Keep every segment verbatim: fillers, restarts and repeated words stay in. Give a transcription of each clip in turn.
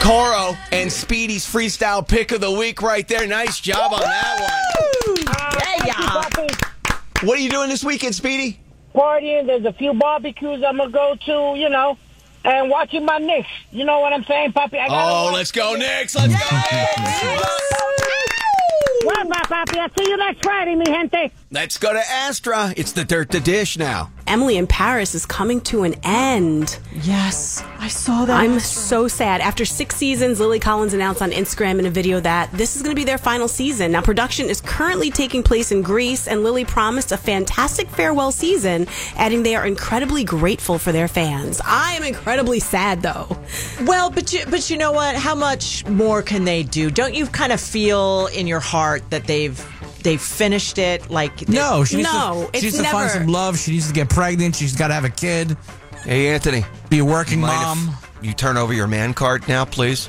Coro and Speedy's freestyle pick of the week right there. Nice job on that one. Yeah. What are you doing this weekend, Speedy? Partying. There's a few barbecues I'm going to go to, you know, and watching my Knicks. You know what I'm saying, Poppy? I gotta Oh, watch. let's go, Knicks. Let's go, Knicks. Well, Poppy, I'll see you next Friday, mi gente. Let's go to Astra. It's the Dirt to Dish now. Emily in Paris is coming to an end. Yes, I saw that. I'm so sad. After six seasons, Lily Collins announced on Instagram in a video that this is going to be their final season. Now, production is currently taking place in Greece, and Lily promised a fantastic farewell season, adding they are incredibly grateful for their fans. I am incredibly sad, though. Well, but you, but you know what? How much more can they do? Don't you kind of feel in your heart that they've they've finished it? Like No, she needs, No, to, it's she needs to find never- some love. She needs to get pregnant. She's got to have a kid. Hey, Anthony. Be a working Mind mom. if you turn over your man card now, please?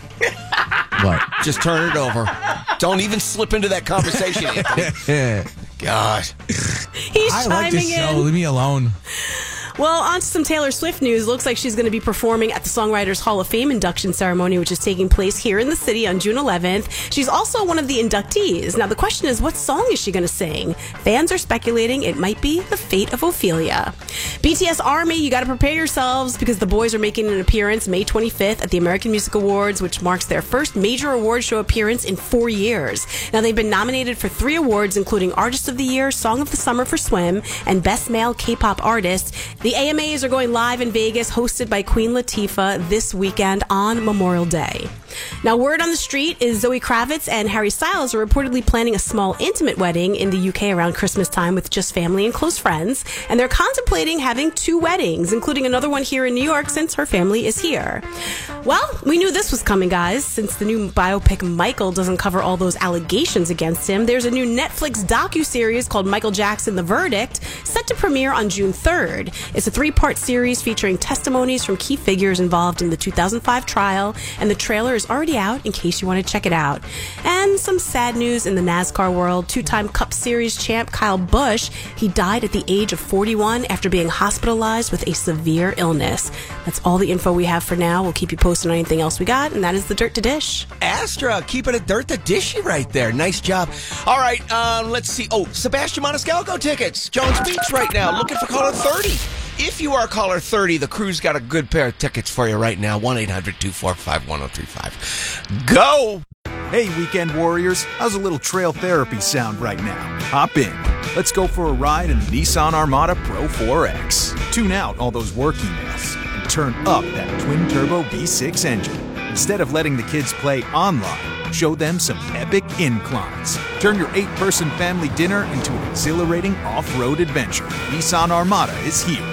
What? Just turn it over. Don't even slip into that conversation, Anthony. God. He's I chiming like this show. in. Leave me alone. Well, on to some Taylor Swift news. Looks like she's going to be performing at the Songwriters Hall of Fame induction ceremony, which is taking place here in the city on June eleventh. She's also one of the inductees. Now, the question is, what song is she going to sing? Fans are speculating it might be The Fate of Ophelia. B T S Army, you got to prepare yourselves because the boys are making an appearance May twenty-fifth at the American Music Awards, which marks their first major award show appearance in four years. Now, they've been nominated for three awards, including Artist of the Year, Song of the Summer for Swim, and Best Male K-Pop Artist. The A M As are going live in Vegas, hosted by Queen Latifah this weekend on Memorial Day. Now, word on the street is Zoe Kravitz and Harry Styles are reportedly planning a small intimate wedding in the U K around Christmas time with just family and close friends. And they're contemplating having two weddings, including another one here in New York since her family is here. Well, we knew this was coming, guys. Since the new biopic Michael doesn't cover all those allegations against him, there's a new Netflix docuseries called Michael Jackson: The Verdict, set to premiere on June third. It's a three-part series featuring testimonies from key figures involved in the two thousand five trial, and the trailer is already out in case you want to check it out. And some sad news in the NASCAR world. Two-time Cup Series champ Kyle Busch, he died at the age of forty-one after being hospitalized with a severe illness. That's all the info we have for now. We'll keep you posted on anything else we got, and that is the Dirt to Dish. Astra, keeping it Dirt to Dishy right there. Nice job. All right, um, let's see. Oh, Sebastian Maniscalco tickets. Jones Beach right now. Looking for caller thirty. If you are caller thirty, the crew's got a good pair of tickets for you right now. one eight hundred two four five one oh three five. Go! Hey, weekend warriors, how's a little trail therapy sound right now? Hop in. Let's go for a ride in the Nissan Armada Pro four X. Tune out all those work emails and turn up that twin-turbo V six engine. Instead of letting the kids play online, show them some epic inclines. Turn your eight-person family dinner into an exhilarating off-road adventure. Nissan Armada is here.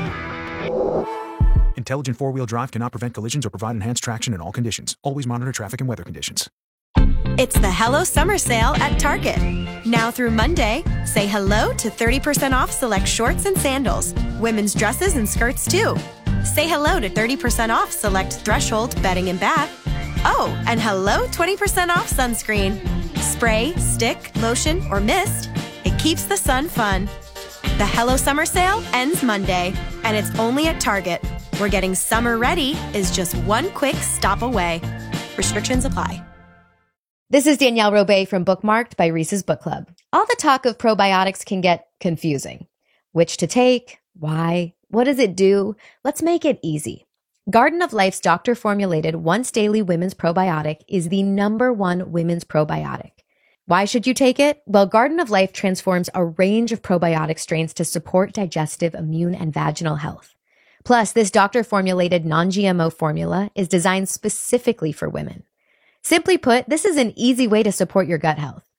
Intelligent four-wheel drive cannot prevent collisions or provide enhanced traction in all conditions. Always monitor traffic and weather conditions. It's the Hello Summer Sale at Target. Now through Monday, say hello to thirty percent off select shorts and sandals, women's dresses and skirts too. Say hello to thirty percent off select Threshold bedding and bath. Oh, and hello twenty percent off sunscreen. Spray, stick, lotion, or mist. It keeps the sun fun. The Hello Summer Sale ends Monday, and it's only at Target, where getting summer ready is just one quick stop away. Restrictions apply. This is Danielle Robay from Bookmarked by Reese's Book Club. All the talk of probiotics can get confusing. Which to take? Why? What does it do? Let's make it easy. Garden of Life's doctor-formulated once-daily women's probiotic is the number one women's probiotic. Why should you take it? Well, Garden of Life transforms a range of probiotic strains to support digestive, immune, and vaginal health. Plus, this doctor-formulated non-G M O formula is designed specifically for women. Simply put, this is an easy way to support your gut health.